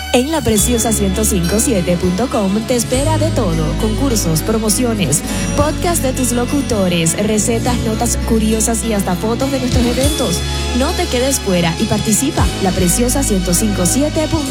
En lapreciosa1057.com te espera de todo: concursos, promociones, podcast de tus locutores, recetas, notas curiosas y hasta fotos de nuestros eventos. No te quedes fuera y participa. lapreciosa1057.com.